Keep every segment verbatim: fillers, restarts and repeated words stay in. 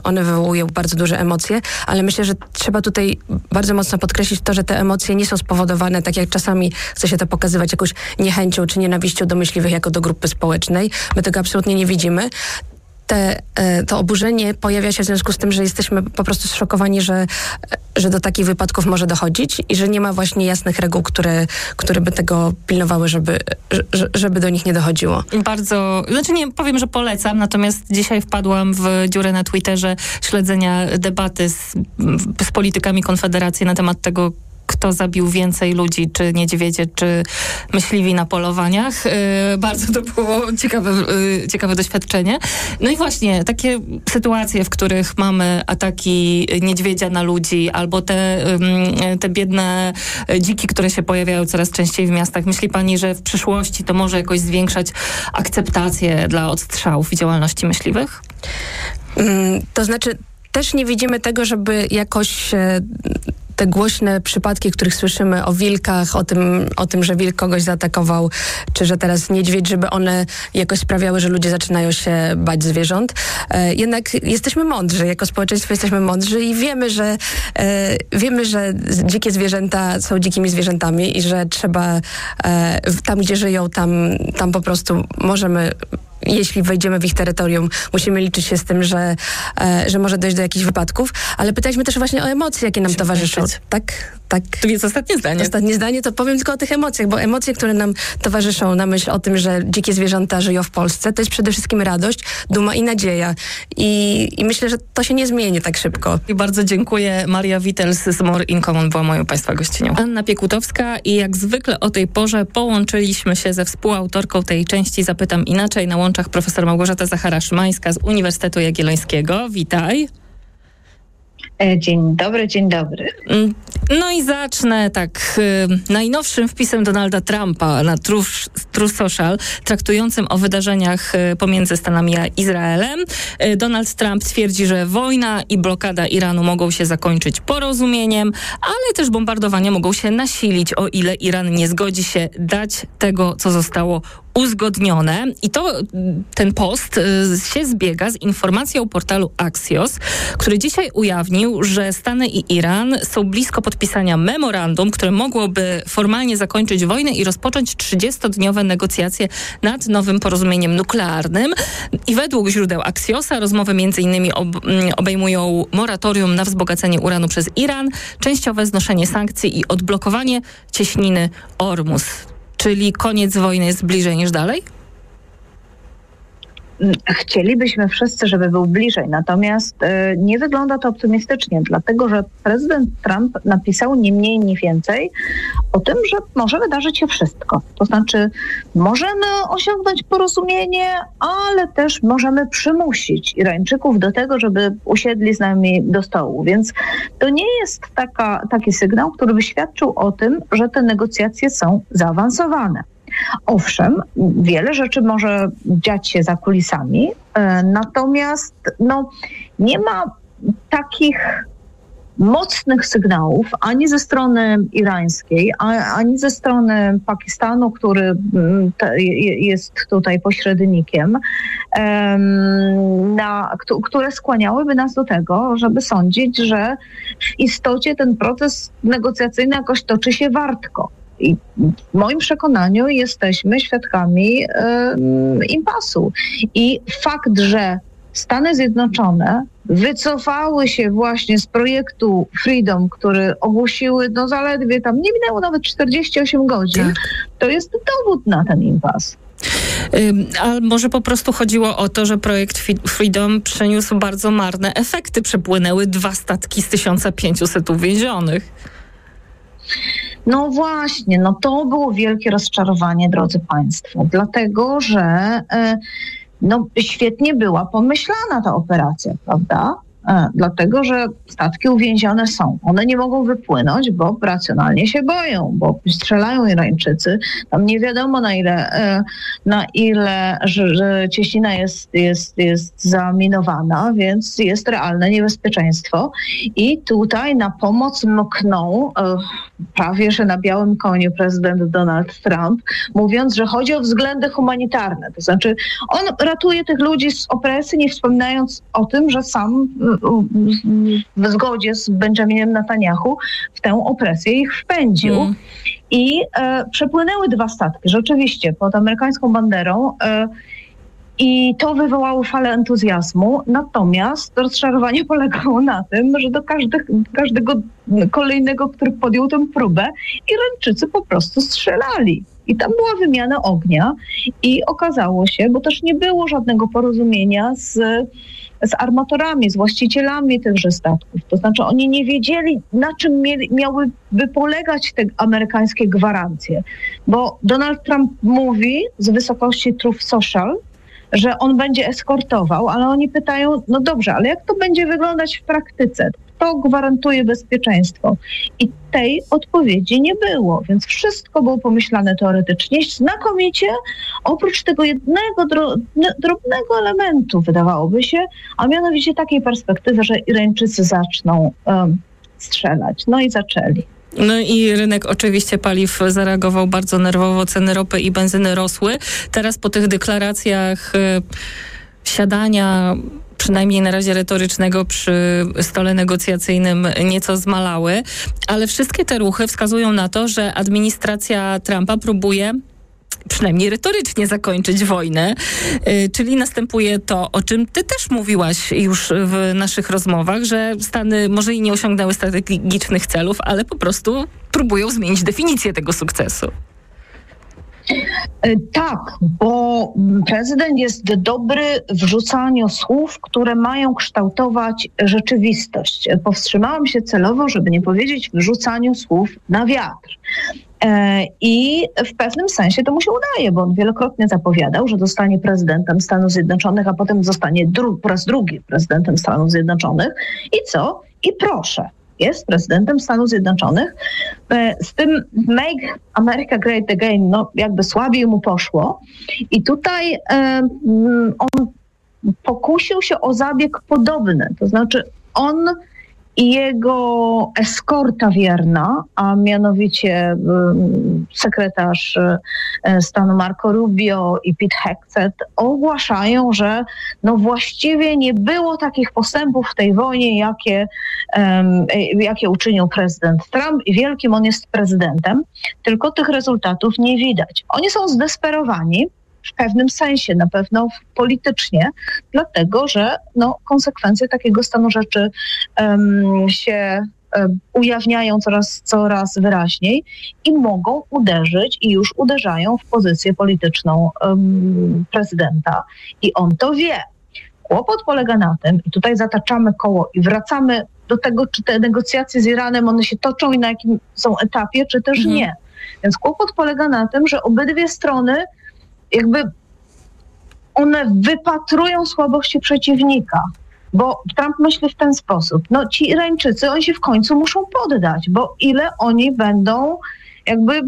One wywołują bardzo duże emocje, ale myślę, że trzeba tutaj bardzo mocno podkreślić to, że te emocje nie są spowodowane, tak jak czasami chce się to pokazywać, jakąś niechęcią czy nienawiścią do myśliwych jako do grupy społecznej. My tego absolutnie nie widzimy. Te, to oburzenie pojawia się w związku z tym, że jesteśmy po prostu zszokowani, że, że do takich wypadków może dochodzić i że nie ma właśnie jasnych reguł, które, które by tego pilnowały, żeby, żeby do nich nie dochodziło. Bardzo, znaczy nie powiem, że polecam, natomiast dzisiaj wpadłam w dziurę na Twitterze śledzenia debaty z, z politykami Konfederacji na temat tego, kto zabił więcej ludzi, czy niedźwiedzie, czy myśliwi na polowaniach. Yy, bardzo to było ciekawe, yy, ciekawe doświadczenie. No i właśnie takie sytuacje, w których mamy ataki niedźwiedzia na ludzi, albo te, yy, te biedne dziki, które się pojawiają coraz częściej w miastach. Myśli pani, że w przyszłości to może jakoś zwiększać akceptację dla odstrzałów i działalności myśliwych? Yy, to znaczy, też nie widzimy tego, żeby jakoś... Yy, te głośne przypadki, których słyszymy o wilkach, o tym, o tym, że wilk kogoś zaatakował, czy że teraz niedźwiedź, żeby one jakoś sprawiały, że ludzie zaczynają się bać zwierząt. E, jednak jesteśmy mądrzy, jako społeczeństwo jesteśmy mądrzy i wiemy, że e, wiemy, że dzikie zwierzęta są dzikimi zwierzętami i że trzeba e, tam, gdzie żyją, tam, tam po prostu możemy... Jeśli wejdziemy w ich terytorium, musimy liczyć się z tym, że, e, że może dojść do jakichś wypadków, ale pytaliśmy też właśnie o emocje, jakie nam towarzyszą. Tak, tak. To jest ostatnie zdanie. Ostatnie zdanie, to powiem tylko o tych emocjach, bo emocje, które nam towarzyszą na myśl o tym, że dzikie zwierzęta żyją w Polsce, to jest przede wszystkim radość, duma i nadzieja. I, i myślę, że to się nie zmieni tak szybko. I bardzo dziękuję. Maria Witels z More in Common była moją państwa gościnią. Anna Piekutowska i jak zwykle o tej porze połączyliśmy się ze współautorką tej części Zapytam Inaczej na łączach profesor Małgorzata Zachara-Szymańska z Uniwersytetu Jagiellońskiego. Witaj. Dzień dobry, dzień dobry. No i zacznę tak y, najnowszym wpisem Donalda Trumpa na Truth, Truth Social, traktującym o wydarzeniach y, pomiędzy Stanami a Izraelem. Y, Donald Trump twierdzi, że wojna i blokada Iranu mogą się zakończyć porozumieniem, ale też bombardowania mogą się nasilić, o ile Iran nie zgodzi się dać tego, co zostało uzgodnione. I to ten post y, się zbiega z informacją portalu Axios, który dzisiaj ujawnił, że Stany i Iran są blisko podpisania memorandum, które mogłoby formalnie zakończyć wojnę i rozpocząć trzydziestodniowe negocjacje nad nowym porozumieniem nuklearnym. I według źródeł Axiosa rozmowy między innymi ob, obejmują moratorium na wzbogacenie uranu przez Iran, częściowe znoszenie sankcji i odblokowanie cieśniny Ormus. Czyli koniec wojny jest bliżej niż dalej? Chcielibyśmy wszyscy, żeby był bliżej, natomiast y, nie wygląda to optymistycznie, dlatego że prezydent Trump napisał nie mniej, nie więcej o tym, że może wydarzyć się wszystko. To znaczy możemy osiągnąć porozumienie, ale też możemy przymusić Irańczyków do tego, żeby usiedli z nami do stołu. Więc to nie jest taka, taki sygnał, który by świadczył o tym, że te negocjacje są zaawansowane. Owszem, wiele rzeczy może dziać się za kulisami, natomiast no, nie ma takich mocnych sygnałów ani ze strony irańskiej, ani ze strony Pakistanu, który jest tutaj pośrednikiem, na, które skłaniałyby nas do tego, żeby sądzić, że w istocie ten proces negocjacyjny jakoś toczy się wartko. I w moim przekonaniu jesteśmy świadkami um, impasu. I fakt, że Stany Zjednoczone wycofały się właśnie z projektu Freedom, który ogłosiły no zaledwie tam, nie minęło nawet czterdzieści osiem godzin, tak. To jest dowód na ten impas. A może po prostu chodziło o to, że projekt Freedom przyniósł bardzo marne efekty. Przepłynęły dwa statki z tysiąc pięćset uwięzionych. No właśnie, no to było wielkie rozczarowanie, drodzy Państwo, dlatego że no, świetnie była pomyślana ta operacja, prawda? Dlatego, że statki uwięzione są. One nie mogą wypłynąć, bo racjonalnie się boją, bo strzelają Irańczycy. Tam nie wiadomo na ile, na ile że, że cieśnina jest, jest, jest zaminowana, więc jest realne niebezpieczeństwo. I tutaj na pomoc mknął prawie, że na białym koniu prezydent Donald Trump, mówiąc, że chodzi o względy humanitarne. To znaczy on ratuje tych ludzi z opresji, nie wspominając o tym, że sam w zgodzie z Benjaminem Netanyahu w tę opresję ich wpędził. Mm. I e, przepłynęły dwa statki, rzeczywiście, pod amerykańską banderą e, i to wywołało falę entuzjazmu. Natomiast rozczarowanie polegało na tym, że do każdych, każdego kolejnego, który podjął tę próbę, Irańczycy po prostu strzelali. I tam była wymiana ognia i okazało się, bo też nie było żadnego porozumienia z, z armatorami, z właścicielami tychże statków. To znaczy oni nie wiedzieli, na czym mieli, miałyby polegać te amerykańskie gwarancje. Bo Donald Trump mówi z wysokości Truth Social, że on będzie eskortował, ale oni pytają, no dobrze, ale jak to będzie wyglądać w praktyce? Kto gwarantuje bezpieczeństwo? I tej odpowiedzi nie było, więc wszystko było pomyślane teoretycznie, znakomicie, oprócz tego jednego dro- drobnego elementu, wydawałoby się, a mianowicie takiej perspektywy, że Irańczycy zaczną um, strzelać. No i zaczęli. No i rynek oczywiście paliw zareagował bardzo nerwowo, ceny ropy i benzyny rosły. Teraz po tych deklaracjach y, siadania, przynajmniej na razie retorycznego, przy stole negocjacyjnym nieco zmalały, ale wszystkie te ruchy wskazują na to, że administracja Trumpa próbuje przynajmniej retorycznie zakończyć wojnę, yy, czyli następuje to, o czym ty też mówiłaś już w naszych rozmowach, że Stany może i nie osiągnęły strategicznych celów, ale po prostu próbują zmienić definicję tego sukcesu. Tak, bo prezydent jest dobry w rzucaniu słów, które mają kształtować rzeczywistość. Powstrzymałam się celowo, żeby nie powiedzieć w rzucaniu słów na wiatr. I w pewnym sensie to mu się udaje, bo on wielokrotnie zapowiadał, że zostanie prezydentem Stanów Zjednoczonych, a potem zostanie dru- po raz drugi prezydentem Stanów Zjednoczonych. I co? I proszę, jest prezydentem Stanów Zjednoczonych. Z tym Make America Great Again, no jakby słabiej mu poszło. I tutaj um, on pokusił się o zabieg podobny. To znaczy on i jego eskorta wierna, a mianowicie um, sekretarz um, stanu Marco Rubio i Pete Hegseth ogłaszają, że no właściwie nie było takich postępów w tej wojnie, jakie, um, jakie uczynił prezydent Trump i wielkim on jest prezydentem, tylko tych rezultatów nie widać. Oni są zdesperowani, w pewnym sensie, na pewno politycznie, dlatego że no, konsekwencje takiego stanu rzeczy um, się um, ujawniają coraz, coraz wyraźniej i mogą uderzyć i już uderzają w pozycję polityczną um, prezydenta. I on to wie. Kłopot polega na tym, i tutaj zataczamy koło i wracamy do tego, czy te negocjacje z Iranem, one się toczą i na jakim są etapie, czy też mhm. nie. Więc kłopot polega na tym, że obydwie strony jakby one wypatrują słabości przeciwnika, bo Trump myśli w ten sposób. No ci Irańczycy, oni się w końcu muszą poddać, bo ile oni będą jakby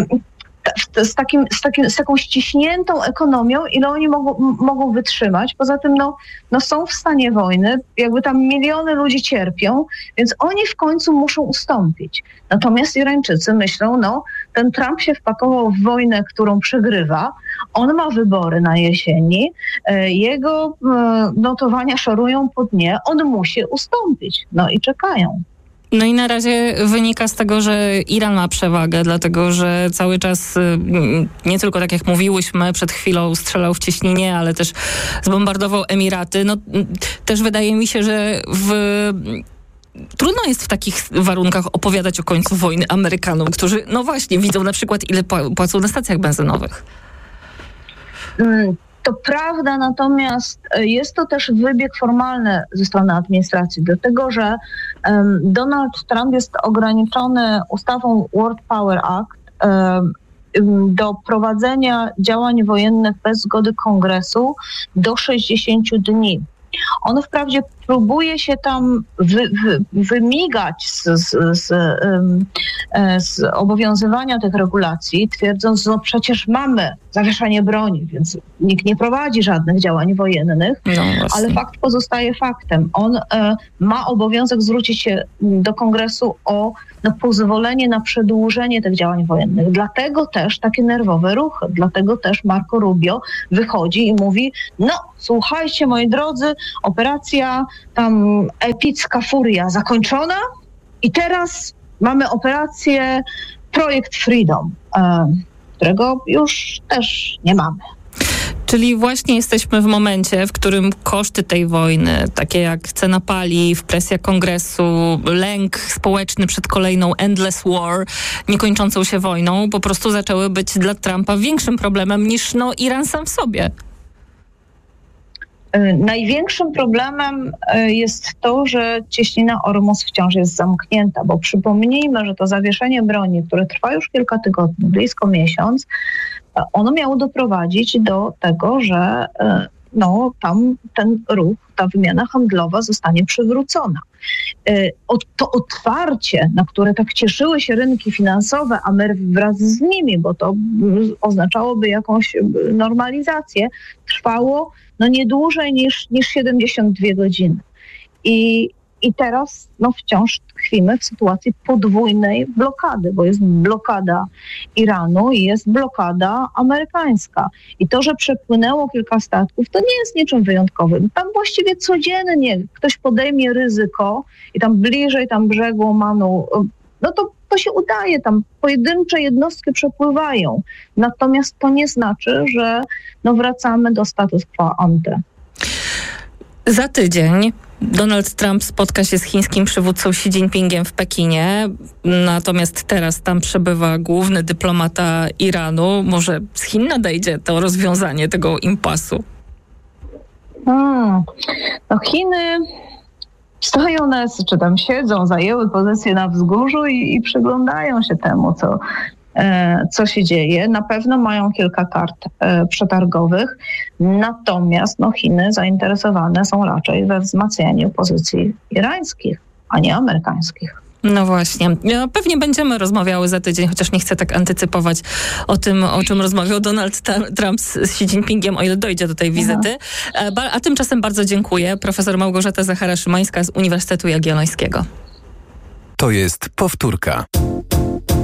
z, takim, z, takim, z taką ściśniętą ekonomią, ile oni mogą, mogą wytrzymać. Poza tym no, no są w stanie wojny, jakby tam miliony ludzi cierpią, więc oni w końcu muszą ustąpić. Natomiast Irańczycy myślą, no ten Trump się wpakował w wojnę, którą przegrywa, on ma wybory na jesieni, jego notowania szorują po dnie, on musi ustąpić. No i czekają. No i na razie wynika z tego, że Iran ma przewagę, dlatego że cały czas, nie tylko tak jak mówiłyśmy, przed chwilą strzelał w cieśninie, ale też zbombardował Emiraty. No też wydaje mi się, że w... trudno jest w takich warunkach opowiadać o końcu wojny Amerykanom, którzy, no właśnie, widzą na przykład, ile płacą na stacjach benzynowych. Mm. To prawda, natomiast jest to też wybieg formalny ze strony administracji, dlatego że um, Donald Trump jest ograniczony ustawą World Power Act um, do prowadzenia działań wojennych bez zgody Kongresu do sześćdziesięciu dni. On wprawdzie próbuje się tam wy, wy, wymigać z, z, z, z obowiązywania tych regulacji, twierdząc, no przecież mamy zawieszenie broni, więc nikt nie prowadzi żadnych działań wojennych, no ale fakt pozostaje faktem. On e, ma obowiązek zwrócić się do Kongresu o no, pozwolenie na przedłużenie tych działań wojennych. Dlatego też takie nerwowe ruchy, dlatego też Marco Rubio wychodzi i mówi, no słuchajcie moi drodzy, operacja tam epicka furia zakończona i teraz mamy operację Projekt Freedom, e, którego już też nie mamy. Czyli właśnie jesteśmy w momencie, w którym koszty tej wojny, takie jak cena paliw, presja kongresu, lęk społeczny przed kolejną endless war, niekończącą się wojną, po prostu zaczęły być dla Trumpa większym problemem niż no, Iran sam w sobie. Największym problemem jest to, że cieśnina Ormus wciąż jest zamknięta, bo przypomnijmy, że to zawieszenie broni, które trwa już kilka tygodni, blisko miesiąc, ono miało doprowadzić do tego, że no, tam ten ruch, ta wymiana handlowa zostanie przywrócona. To otwarcie, na które tak cieszyły się rynki finansowe, a my wraz z nimi, bo to oznaczałoby jakąś normalizację, trwało no nie dłużej niż, niż siedemdziesiąt dwie godziny. I, i teraz no wciąż tkwimy w sytuacji podwójnej blokady, bo jest blokada Iranu i jest blokada amerykańska. I to, że przepłynęło kilka statków, to nie jest niczym wyjątkowym. Tam właściwie codziennie ktoś podejmie ryzyko i tam bliżej tam brzegu Omanu, no to to się udaje, tam pojedyncze jednostki przepływają. Natomiast to nie znaczy, że no wracamy do status quo ante. Za tydzień Donald Trump spotka się z chińskim przywódcą Xi Jinpingiem w Pekinie, natomiast teraz tam przebywa główny dyplomata Iranu. Może z Chin nadejdzie to rozwiązanie tego impasu? Hmm. No Chiny stoją nas, czy tam siedzą, zajęły pozycję na wzgórzu i, i przyglądają się temu, co, e, co się dzieje. Na pewno mają kilka kart e, przetargowych, natomiast no, Chiny zainteresowane są raczej we wzmacnianiu pozycji irańskich, a nie amerykańskich. No właśnie. No, pewnie będziemy rozmawiały za tydzień, chociaż nie chcę tak antycypować o tym, o czym rozmawiał Donald Trump z Xi Jinpingiem, o ile dojdzie do tej wizyty. A, a tymczasem bardzo dziękuję. Profesor Małgorzata Zachara-Szymańska z Uniwersytetu Jagiellońskiego. To jest powtórka.